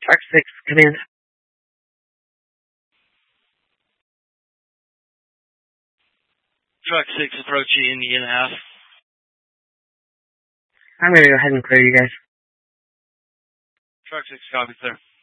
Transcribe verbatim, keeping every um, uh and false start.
Truck six, command. Truck six approaching Indian half. I'm going to go ahead and clear you guys. Truck six copies, sir.